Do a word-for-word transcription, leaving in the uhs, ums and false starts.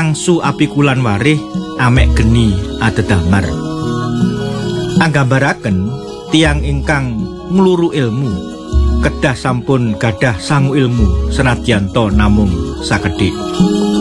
angsu apikulan warih amek geni adedamar. Anggambaraken tiang ingkang ngluru ilmu kedah sampun gadah sangu ilmu senadyan to namung sakedhik.